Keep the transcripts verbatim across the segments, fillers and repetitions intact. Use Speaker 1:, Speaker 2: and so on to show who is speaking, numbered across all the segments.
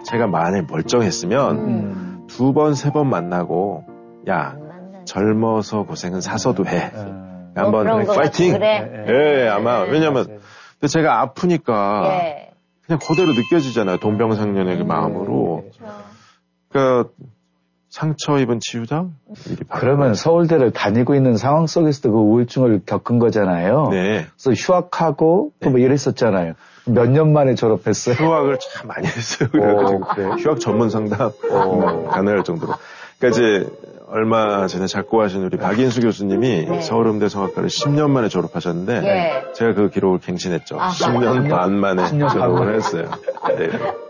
Speaker 1: 제가 만약에 멀쩡했으면 음. 두 번, 세 번 만나고 야 젊어서 고생은 사서도 해. 음. 한번 어, 파이팅. 그래. 예, 아마 왜냐면 근데 제가 아프니까 예. 그냥 그대로 느껴지잖아요. 돈병상련의 그 마음으로. 그렇죠. 그러니까 상처 입은 치유장?
Speaker 2: 그러면 서울대를 다니고 있는 상황 속에서도 그 우울증을 겪은 거잖아요. 네. 그래서 휴학하고 또 뭐 네. 이랬었잖아요. 몇 년 만에 졸업했어요?
Speaker 1: 휴학을 참 많이 했어요. 그래가지고 그래. 휴학 전문 상담 가능할 정도로. 그러니까 이제 얼마 전에 작고하신 우리 박인수 교수님이 네. 서울음대 성악과를 십 년 만에 졸업하셨는데 네. 제가 그 기록을 갱신했죠. 아하. 십 년 반 만에 십 년 졸업을 반 했어요. 네.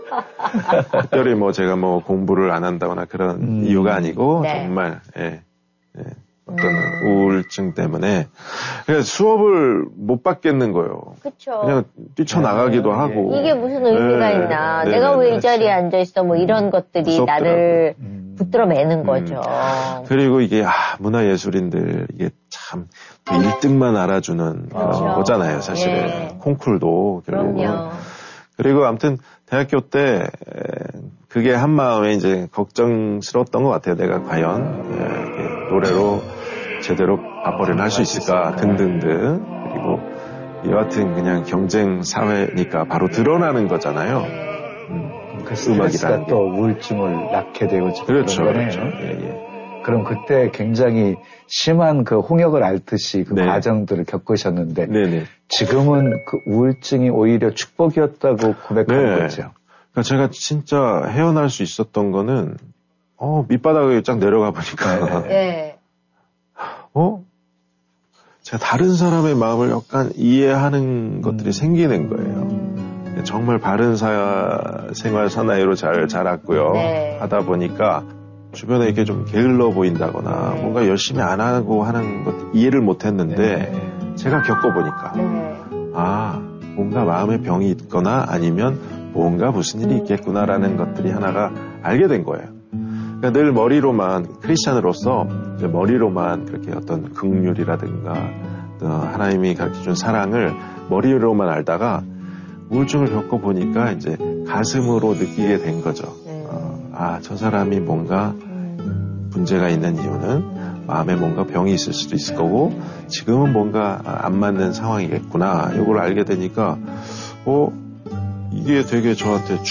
Speaker 1: 특별히 뭐 제가 뭐 공부를 안 한다거나 그런 음. 이유가 아니고 네. 정말 예, 예, 어떤 음. 우울증 때문에 그냥 수업을 못 받겠는 거예요.
Speaker 3: 그쵸.
Speaker 1: 그냥 뛰쳐나가기도 네. 하고.
Speaker 3: 이게 무슨 의미가 네. 있나. 네. 내가 왜 이 자리에 앉아 있어. 뭐 이런 음. 것들이 무섭더라고요. 나를 음. 붙들어 매는 거죠. 음.
Speaker 1: 그리고 이게 아, 문화예술인들 이게 참 일 등만 알아주는 그런 그렇죠. 거잖아요. 사실은. 예. 콩쿨도 결국은. 그럼요. 그리고 아무튼 대학교 때 그게 한 마음에 이제 걱정스러웠던 것 같아요. 내가 과연 노래로 제대로 밥벌이를 할 수 있을까 등등등. 그리고 여하튼 그냥 경쟁 사회니까 바로 드러나는 거잖아요.
Speaker 2: 음, 그 음악이라는 또 우울증을 낳게 되고
Speaker 1: 그렇죠, 그렇죠. 예, 예.
Speaker 2: 그럼 그때 굉장히 심한 그 홍역을 앓듯이 그 네. 과정들을 겪으셨는데 네네. 지금은 그 우울증이 오히려 축복이었다고 고백하는 네. 거죠.
Speaker 1: 그러니까 제가 진짜 헤어날 수 있었던 거는 어 밑바닥에 쫙 내려가 보니까 네. 어 제가 다른 사람의 마음을 약간 이해하는 음. 것들이 생기는 거예요. 정말 바른 사 생활 사나이로 잘 자랐고요. 네. 하다 보니까 주변에 이렇게 좀 게을러 보인다거나 네. 뭔가 열심히 안 하고 하는 것 이해를 못 했는데 네. 제가 겪어보니까 네. 아 뭔가 마음의 병이 있거나 아니면 뭔가 무슨 일이 있겠구나라는 것들이 하나가 알게 된 거예요. 그러니까 늘 머리로만 크리스찬으로서 이제 머리로만 그렇게 어떤 긍휼이라든가 하나님이 가르쳐준 사랑을 머리로만 알다가 우울증을 겪어보니까 이제 가슴으로 느끼게 된 거죠. 아, 저 사람이 뭔가 문제가 있는 이유는 마음에 뭔가 병이 있을 수도 있을 거고 지금은 뭔가 안 맞는 상황이겠구나. 이걸 알게 되니까 어 이게 되게 저한테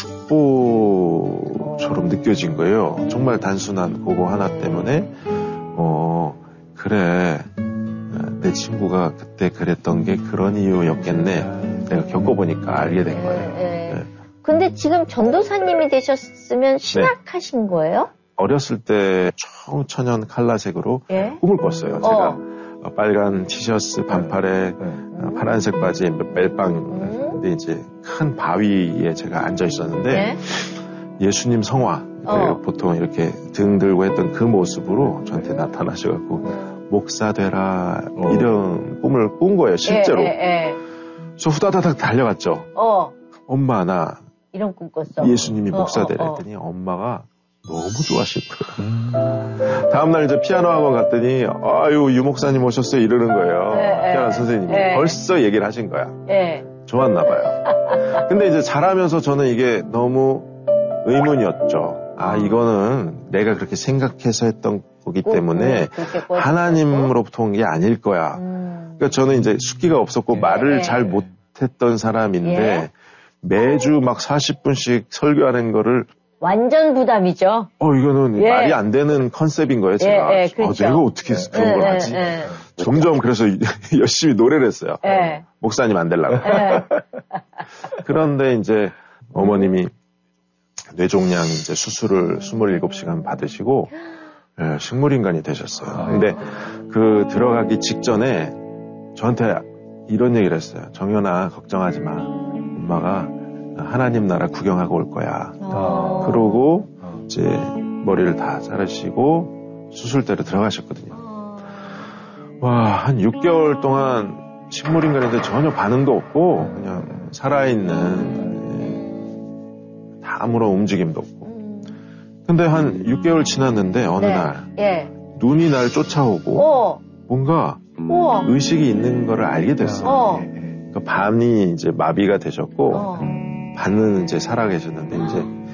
Speaker 1: 축복처럼 느껴진 거예요. 정말 단순한 그거 하나 때문에 어 그래 내 친구가 그때 그랬던 게 그런 이유였겠네. 내가 겪어보니까 알게 된 거예요. 네.
Speaker 3: 근데 지금 전도사님이 되셨으면 신학하신 네. 거예요?
Speaker 1: 어렸을 때 청천연 칼라색으로 예? 꿈을 꿨어요. 제가 어. 빨간 티셔츠 반팔에 음. 파란색 바지에 멜빵 음. 근데 이제 큰 바위에 제가 앉아 있었는데 예? 예수님 성화 어. 보통 이렇게 등 들고 했던 그 모습으로 저한테 나타나셔갖고 음. 목사 되라 어. 이런 꿈을 꾼 거예요. 실제로. 예, 예, 예. 그래서 후다다닥 달려갔죠. 어. 엄마 나
Speaker 3: 이런 꿈 꿨어.
Speaker 1: 예수님이 목사 되라 어, 어, 했더니 엄마가 너무 좋아하실 거예요. 음. 다음날 이제 피아노 학원 갔더니 아유 유 목사님 오셨어요 이러는 거예요. 에, 피아노 선생님이 에. 벌써 얘기를 하신 거야. 에. 좋았나 봐요. 근데 이제 자라면서 저는 이게 너무 의문이었죠. 아 이거는 내가 그렇게 생각해서 했던 거기 때문에 음, 하나님으로부터 온 게 아닐 거야. 음. 그러니까 저는 이제 숙기가 없었고 에. 말을 잘 못했던 사람인데 에. 매주 막 사십 분씩 설교하는 거를
Speaker 3: 완전 부담이죠.
Speaker 1: 어, 이거는 예. 말이 안 되는 컨셉인 거예요, 제가. 예, 예, 그렇죠. 어, 내가 어떻게 그런 예, 걸 하지? 예, 예. 점점 그래서 열심히 노래를 했어요. 예. 목사님 안 되려고. 예. 그런데 이제 어머님이 뇌종양 이제 수술을 스물일곱 시간 받으시고, 예, 식물인간이 되셨어요. 근데 그 들어가기 직전에 저한테 이런 얘기를 했어요. 정연아, 걱정하지 마. 엄마가 하나님 나라 구경하고 올 거야. 어. 그러고 이제 머리를 다 자르시고 수술대로 들어가셨거든요. 어. 와, 한 육 개월 동안 식물인간인데 전혀 반응도 없고 그냥 살아있는 다 아무런 움직임도 없고. 근데 한 육 개월 지났는데 어느 네. 날 예. 눈이 날 쫓아오고 어. 뭔가 우와. 의식이 있는 거를 알게 됐어요. 어. 그러니까 밤이 이제 마비가 되셨고 어. 반은 이제 살아계셨는데 이제